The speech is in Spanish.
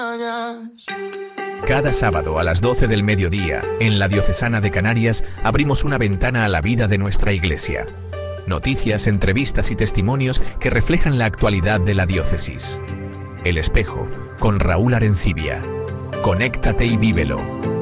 Cada sábado a las 12 del mediodía, en la Diocesana de Canarias, abrimos una ventana a la vida de nuestra iglesia. Noticias, entrevistas y testimonios que reflejan la actualidad de la diócesis. El Espejo, con Raúl Arencibia. Conéctate y vívelo.